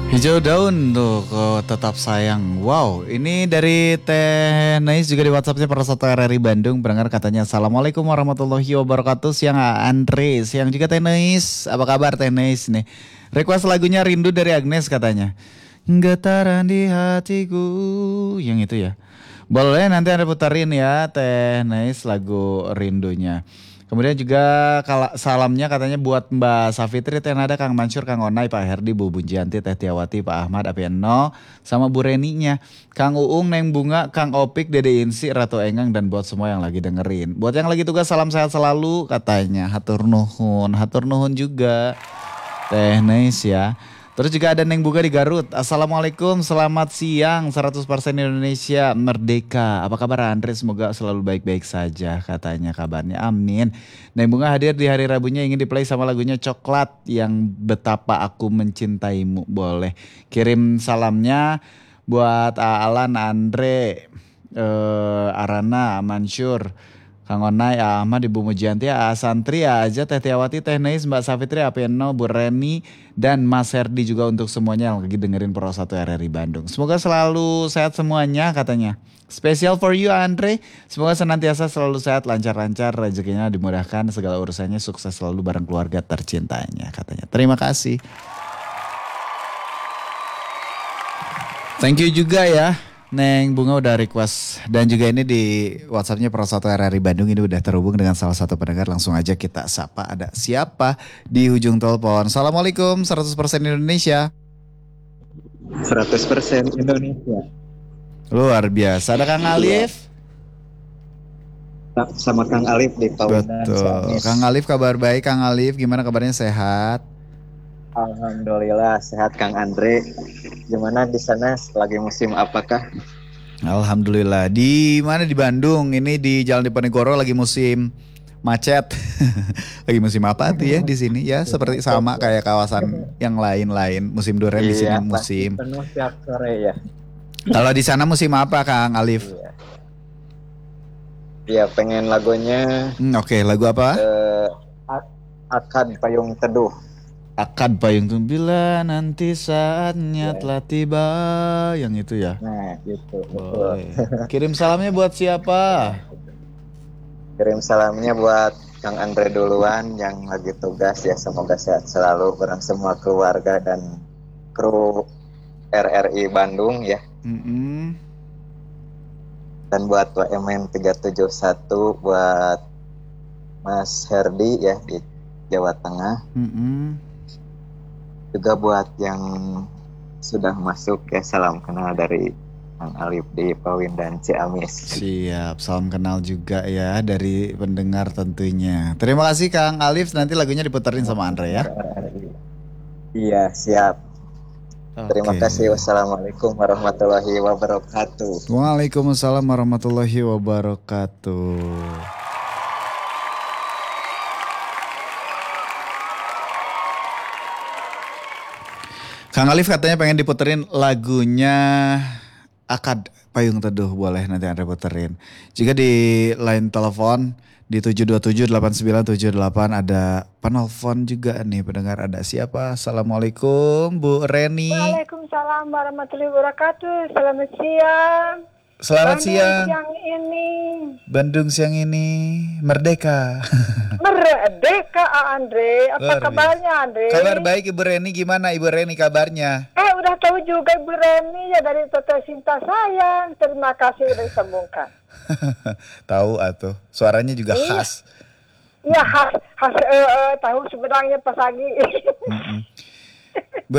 Hijau daun tuh kok tetap sayang. Wow, ini dari Teh Nais juga di WhatsAppnya para satu RRI Bandung. Pendengar katanya Assalamualaikum warahmatullahi wabarakatuh. Siang Andre, siang juga Teh Nais. Apa kabar Teh Nais nih? Request lagunya Rindu dari Agnes katanya. Getaran di hatiku. Yang itu ya. Boleh nanti Anda putarin ya Teh Nais lagu Rindunya. Kemudian juga salamnya katanya buat Mbak Safitri, Teh Nada, Kang Mansur, Kang Onai, Pak Herdi, Bu Bunjianti, Teh Tiawati, Pak Ahmad, Apiano, sama Bu Reninya, Kang Uung, Neng Bunga, Kang Opik, Dede Insi, Ratu Engang, dan buat semua yang lagi dengerin. Buat yang lagi tugas salam sehat selalu katanya, hatur nuhun juga. Teh Nais ya. Terus juga ada Neng Bunga di Garut. Assalamualaikum, selamat siang 100% Indonesia Merdeka. Apa kabar Andre? Semoga selalu baik-baik saja katanya kabarnya. Amin. Neng Bunga hadir di hari Rabunya ingin di-play sama lagunya Coklat yang Betapa Aku Mencintaimu. Boleh kirim salamnya buat Alan, Andre, Arana, Mansur, Kang Onai, Ahmad, Ibu Mujianti, Santri, Aja, Teh Tiawati, Teh Nais, Mbak Safitri, Apeno, Bu Reni, dan Mas Herdi juga untuk semuanya yang lagi dengerin Pro 1 RRI Bandung. Semoga selalu sehat semuanya katanya. Special for you Andre, semoga senantiasa selalu sehat, lancar-lancar, rezekinya dimudahkan, segala urusannya sukses selalu bareng keluarga tercintanya katanya. Terima kasih. Thank you juga ya. Neng Bunga udah request dan juga ini di WhatsAppnya Pro 1 RRI Bandung ini udah terhubung dengan salah satu pendengar, langsung aja kita sapa. Ada siapa di ujung telepon? Assalamualaikum 100% Indonesia. 100% Indonesia. Luar biasa. Ada Kang Alif. Sama Kang Alif di Pawinan. Betul. Kang Alif kabar baik. Kang Alif gimana kabarnya, sehat? Alhamdulillah sehat Kang Andre. Gimana di sana lagi musim apakah? Alhamdulillah. Di mana di Bandung? Ini di Jalan Diponegoro lagi musim macet. Lagi musim apa tuh ya di sini ya? Seperti sama kayak kawasan yang lain-lain. Musim durian di sini musim. Penuh tiap sore ya. Kalau di sana musim apa Kang Alif? Iya pengen lagunya. Oke, lagu apa? Akad Payung Teduh. Akad Payung Teduh, bila nanti saatnya telah tiba, yang itu ya. Nah gitu. Boleh. Kirim salamnya buat siapa? Kirim salamnya buat Kang Andre duluan yang lagi tugas ya, semoga sehat selalu bareng semua keluarga dan kru RRI Bandung ya. Dan buat WMN 371, buat Mas Herdi ya di Jawa Tengah. Juga buat yang sudah masuk ya, salam kenal dari Kang Alif di Pawinan Ciamis. Siap, salam kenal juga ya dari pendengar tentunya. Terima kasih Kang Alif, nanti lagunya diputerin sama Andre ya. Iya, siap. Terima kasih. Wassalamualaikum warahmatullahi wabarakatuh. Waalaikumsalam warahmatullahi wabarakatuh. Kang Alif katanya pengen diputerin lagunya Akad Payung Teduh, boleh nanti Anda puterin. Jika di line telepon di 7278978 ada penelpon juga nih pendengar, ada siapa? Assalamualaikum Bu Reni. Waalaikumsalam warahmatullahi wabarakatuh. Selamat siang. Selamat siang. Bandung siang ini merdeka. Merdeka Andre. Apa kabarnya Andre? Kabar baik Ibu Reni, gimana Ibu Reni kabarnya? Udah tahu juga Ibu Reni ya dari Toto Cinta Sayang. Terima kasih udah disambungkan. Tahu atuh, suaranya juga khas. Iya khas tahu sebenarnya pas lagi. Bu